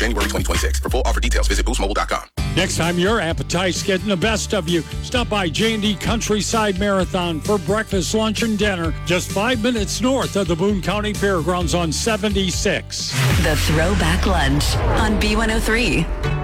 January 2026. For full offer details, visit boostmobile.com. Next time your appetite's getting the best of you, stop by J&D Countryside Marathon for breakfast, lunch, and dinner just 5 minutes north of the Boone County Fairgrounds on 76. The Throwback Lunch on B103.